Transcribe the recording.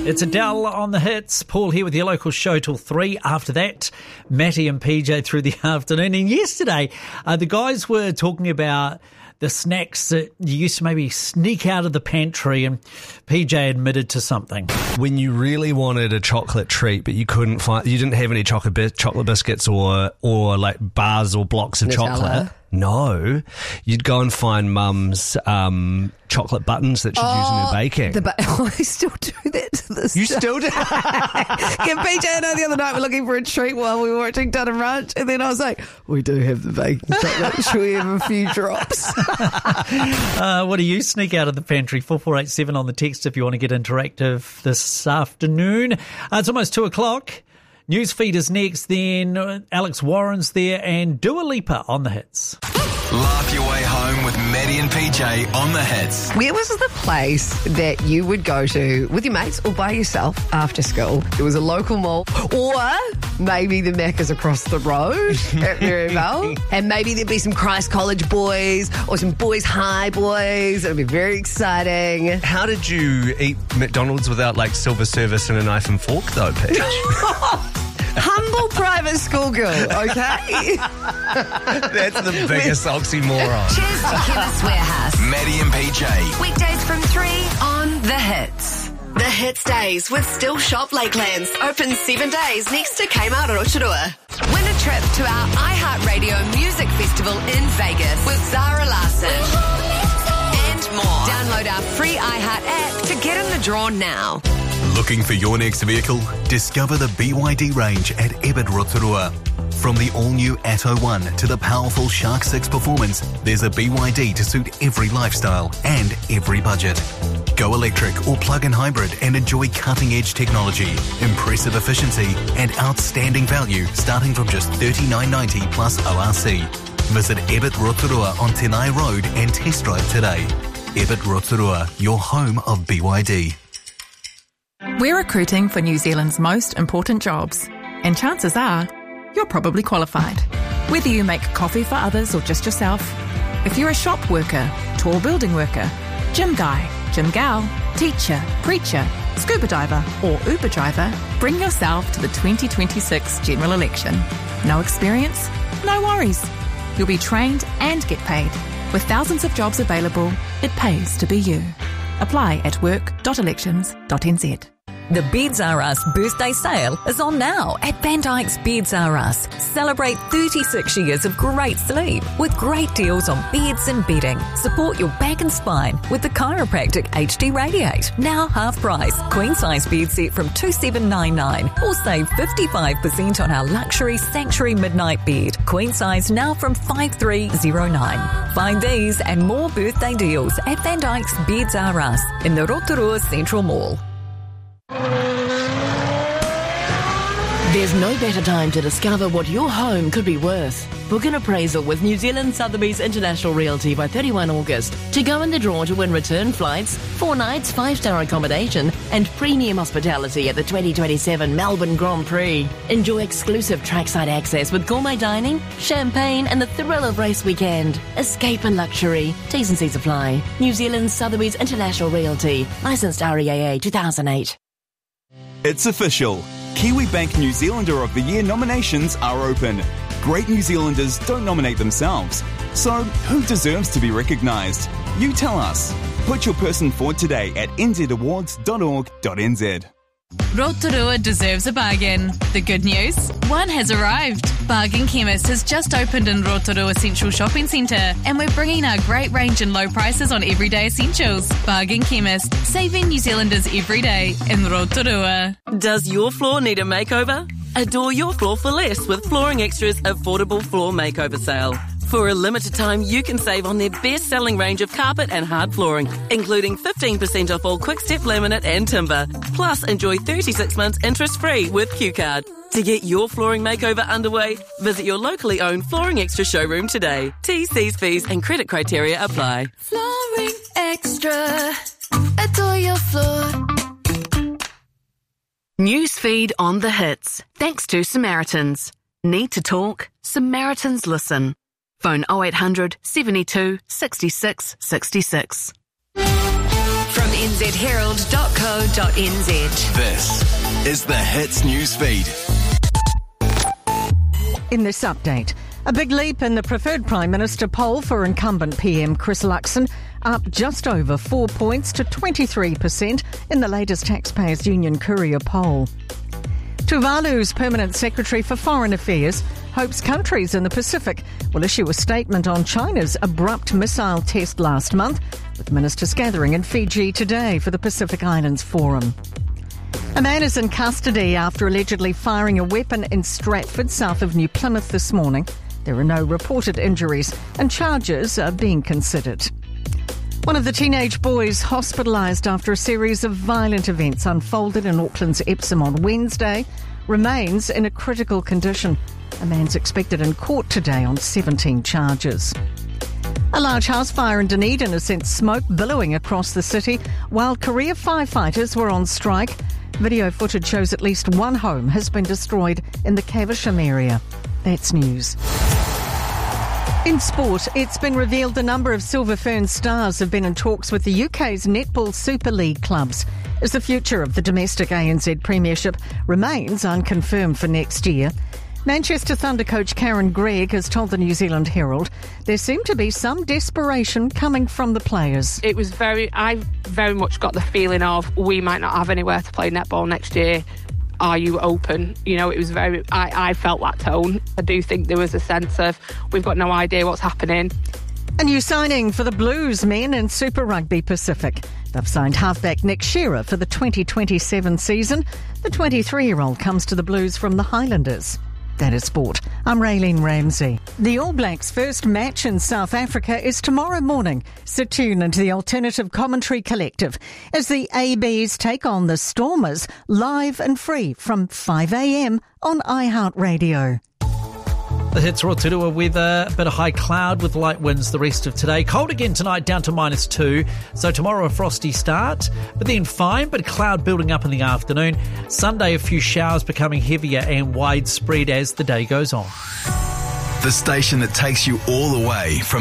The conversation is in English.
It's Adele on the hits. Paul here with your local show till 3. After that, Matty and PJ through the afternoon. And yesterday, the guys were talking about the snacks that you used to maybe sneak out of the pantry, and PJ admitted to something. When you really wanted a chocolate treat, but you didn't have any chocolate biscuits or like bars or blocks of chocolate. No, you'd go and find Mum's chocolate buttons that she'd use in her baking. I still do that to this day. You still do? Yeah, PJ and I the other night were looking for a treat while we were watching Dun & Ranch, and then I was like, we do have the baking chocolate. Should we have a few drops? What do you sneak out of the pantry? 4487 on the text if you want to get interactive this afternoon. It's almost 2 o'clock. Newsfeed is next, then Alex Warren's there, and Dua Lipa on the hits. Laugh your way home with Maddie and PJ on the hits. Where was the place that you would go to with your mates or by yourself after school? It was a local mall, or maybe the Macca's across the road at Maryvale, and maybe there'd be some Christ College boys or some Boys High boys. It would be very exciting. How did you eat McDonald's without like silver service and a knife and fork though, Peach? Humble private school girl, okay? That's the biggest oxymoron. Cheers to Chemist Warehouse. Maddie and PJ. Weekdays from 3 on The Hits. The Hits Days with Still Shop Lakelands. Open 7 days next to Kmart Rotorua. Win a trip to our iHeartRadio Music Festival in Vegas with Zara Larsson. And more. Download our free iHeart app to get in the draw now. Looking for your next vehicle? Discover the BYD range at Ebit Rotorua. From the all-new Atto 1 to the powerful Shark 6 Performance, there's a BYD to suit every lifestyle and every budget. Go electric or plug-in hybrid and enjoy cutting-edge technology, impressive efficiency and outstanding value starting from just $39.90 plus ORC. Visit Ebit Rotorua on Tenai Road and test drive today. Ebit Rotorua, your home of BYD. We're recruiting for New Zealand's most important jobs, and chances are you're probably qualified. Whether you make coffee for others or just yourself, if you're a shop worker, tall building worker, gym guy, gym gal, teacher, preacher, scuba diver or Uber driver, bring yourself to the 2026 general election. No experience? No worries. You'll be trained and get paid. With thousands of jobs available, it pays to be you. Apply at work.elections.nz. The Beds R Us birthday sale is on now at Van Dyke's Beds R Us. Celebrate 36 years of great sleep with great deals on beds and bedding. Support your back and spine with the Chiropractic HD Radiate. Now half price. Queen size bed set from $2,799 or save 55% on our luxury Sanctuary Midnight Bed. Queen size now from $5,309. Find these and more birthday deals at Van Dyke's Beds R Us in the Rotorua Central Mall. There's no better time to discover what your home could be worth. Book an appraisal with New Zealand Sotheby's International Realty by 31 August to go in the draw to win return flights, 4 nights, 5-star accommodation and premium hospitality at the 2027 Melbourne Grand Prix. Enjoy exclusive trackside access with gourmet dining, champagne and the thrill of race weekend. Escape in luxury. T's and C's apply. New Zealand Sotheby's International Realty. Licensed REAA 2008. It's official. Kiwi Bank New Zealander of the Year nominations are open. Great New Zealanders don't nominate themselves. So, who deserves to be recognised? You tell us. Put your person forward today at nzawards.org.nz. Rotorua deserves a bargain. The good news? One has arrived. Bargain Chemist has just opened in Rotorua Central Shopping Centre, and we're bringing our great range and low prices on everyday essentials. Bargain Chemist, saving New Zealanders every day in Rotorua. Does your floor need a makeover? Adore your floor for less with Flooring Extra's affordable floor makeover sale. For a limited time, you can save on their best-selling range of carpet and hard flooring, including 15% off all Quickstep laminate and timber. Plus, enjoy 36 months interest-free with QCard. To get your flooring makeover underway, visit your locally owned Flooring Extra showroom today. T's, fees and credit criteria apply. Flooring Extra. Adore your floor. Newsfeed on the hits. Thanks to Samaritans. Need to talk? Samaritans listen. Phone 0800 72 66 66. From nzherald.co.nz. This is the Hits News Feed. In this update, a big leap in the preferred Prime Minister poll for incumbent PM Chris Luxon, up just over 4 points to 23% in the latest Taxpayers Union Courier poll. Tuvalu's Permanent Secretary for Foreign Affairs hopes countries in the Pacific will issue a statement on China's abrupt missile test last month, with ministers gathering in Fiji today for the Pacific Islands Forum. A man is in custody after allegedly firing a weapon in Stratford, south of New Plymouth this morning. There are no reported injuries and charges are being considered. One of the teenage boys hospitalised after a series of violent events unfolded in Auckland's Epsom on Wednesday remains in a critical condition. A man's expected in court today on 17 charges. A large house fire in Dunedin has sent smoke billowing across the city while Korea firefighters were on strike. Video footage shows at least one home has been destroyed in the Caversham area. That's news. In sport, it's been revealed the number of Silver Fern stars have been in talks with the UK's Netball Super League clubs, as the future of the domestic ANZ Premiership remains unconfirmed for next year. Manchester Thunder coach Karen Gregg has told the New Zealand Herald there seemed to be some desperation coming from the players. I very much got the feeling of we might not have anywhere to play netball next year. Are you open? You know, it was I felt that tone. I do think there was a sense of we've got no idea what's happening. A new signing for the Blues men in Super Rugby Pacific. They've signed halfback Nick Shearer for the 2027 season. The 23-year-old comes to the Blues from the Highlanders. That is sport. I'm Raylene Ramsey. The All Blacks' first match in South Africa is tomorrow morning. So tune into the Alternative Commentary Collective as the ABs take on the Stormers live and free from 5 a.m. on iHeartRadio. The Hits Rotorua with a bit of high cloud with light winds the rest of today. Cold again tonight, down to -2. So tomorrow a frosty start, but then fine, but cloud building up in the afternoon. Sunday a few showers becoming heavier and widespread as the day goes on. The station that takes you all the way from